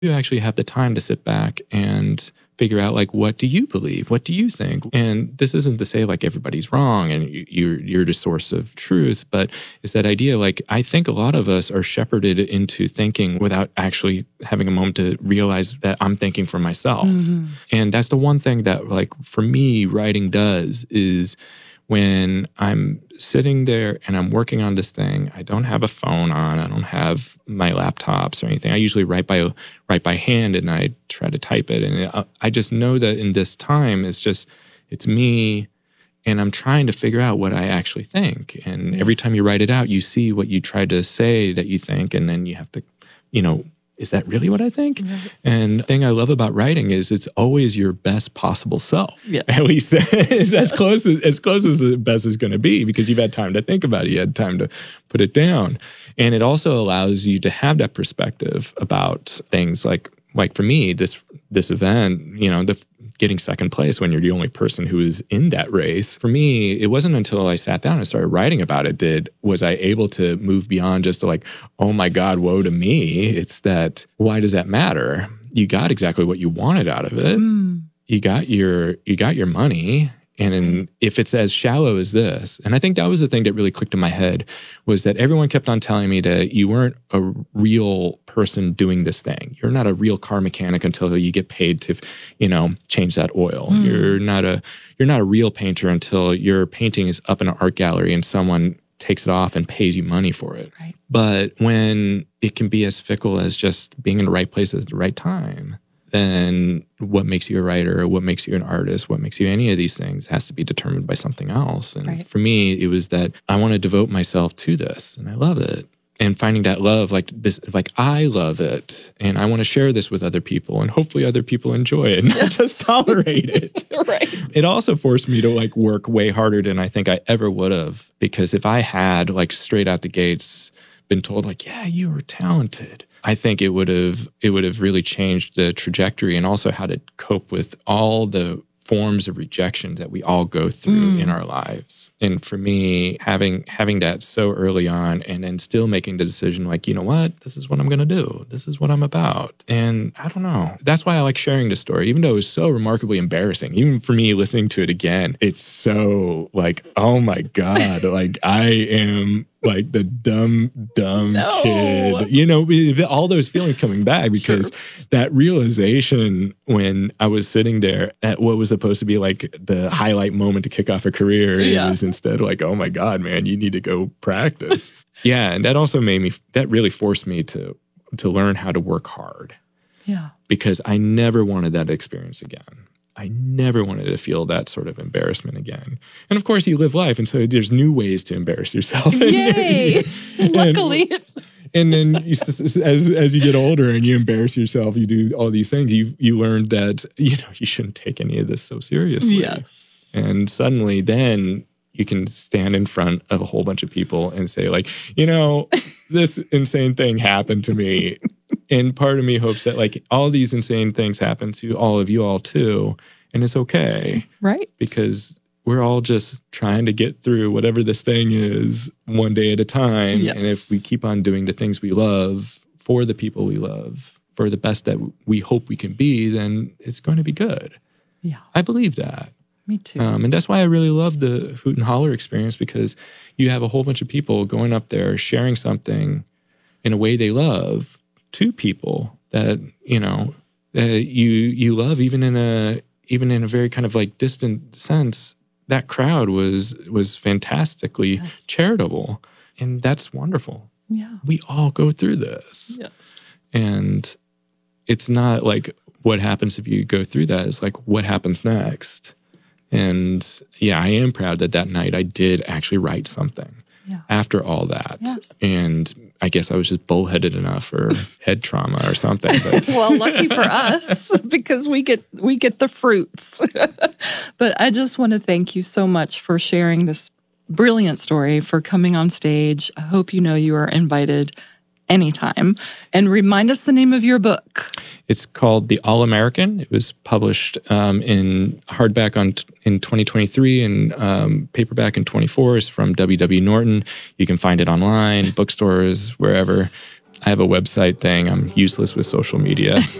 you actually have the time to sit back and figure out, like, what do you believe? What do you think? And this isn't to say like everybody's wrong and you're the source of truth, but it's that idea, like, I think a lot of us are shepherded into thinking without actually having a moment to realize that I'm thinking for myself. And that's the one thing that, like, for me, writing does is when I'm sitting there and I'm working on this thing, I don't have a phone on, I don't have my laptops or anything. I usually write by hand and I try to type it. And I just know that in this time, it's me and I'm trying to figure out what I actually think. And every time you write it out, you see what you tried to say that you think, and then you have to, is that really what I think? And the thing I love about writing is it's always your best possible self. Yes. At least it's as close as the best is going to be, because you've had time to think about it. You had time to put it down. And it also allows you to have that perspective about things like for me, this event, getting second place when you're the only person who is in that race. For me, it wasn't until I sat down and started writing about it was I able to move beyond just to like, oh my God, woe to me. It's that, why does that matter? You got exactly what you wanted out of it. You got your money. And if it's as shallow as this, and I think that was the thing that really clicked in my head, was that everyone kept on telling me that you weren't a real person doing this thing. You're not a real car mechanic until you get paid to, change that oil. You're not a real painter until your painting is up in an art gallery and someone takes it off and pays you money for it. Right. But when it can be as fickle as just being in the right place at the right time, then what makes you a writer, what makes you an artist, what makes you any of these things has to be determined by something else. And for me, it was that I want to devote myself to this, and I love it. And finding that love, like this, like I love it, and I want to share this with other people, and hopefully other people enjoy it, not just tolerate it. It also forced me to like work way harder than I think I ever would have, because if I had like straight out the gates been told like, yeah, you were talented, I think it would have really changed the trajectory and also how to cope with all the forms of rejection that we all go through in our lives. And for me, having that so early on and then still making the decision like, you know what, this is what I'm going to do. This is what I'm about. And I don't know. That's why I like sharing this story, even though it was so remarkably embarrassing. Even for me listening to it again, it's so like, oh my God, like I am like the dumb kid, all those feelings coming back, because that realization when I was sitting there at what was supposed to be like the highlight moment to kick off a career is instead like, oh my God, man, you need to go practice. And that also that really forced me to learn how to work hard. Because I never wanted that experience again. I never wanted to feel that sort of embarrassment again. And of course, you live life, and so there's new ways to embarrass yourself. Yay! Luckily. And then as you get older and you embarrass yourself, you do all these things, you learn that, you shouldn't take any of this so seriously. Yes. And suddenly then you can stand in front of a whole bunch of people and say like, this insane thing happened to me. And part of me hopes that like all these insane things happen to all of you all too. And it's okay. Right. Because we're all just trying to get through whatever this thing is one day at a time. Yes. And if we keep on doing the things we love for the people we love, for the best that we hope we can be, then it's going to be good. Yeah. I believe that. Me too. And that's why I really love the Hoot and Holler experience, because you have a whole bunch of people going up there, sharing something in a way they love to people that, you love, even in a very kind of like distant sense. That crowd was fantastically charitable. And that's wonderful. Yeah. We all go through this. Yes. And it's not like what happens if you go through that. It's like what happens next. And I am proud that night I did actually write something after all that. Yes. And I guess I was just bullheaded enough, or head trauma or something. But. Well, lucky for us, because we get the fruits. But I just want to thank you so much for sharing this brilliant story, for coming on stage. I hope you are invited anytime. And remind us the name of your book. It's called The All-American. It was published in hardback in 2023 and paperback in 24. It's from W.W. Norton. You can find it online, bookstores, wherever. I have a website thing. I'm useless with social media.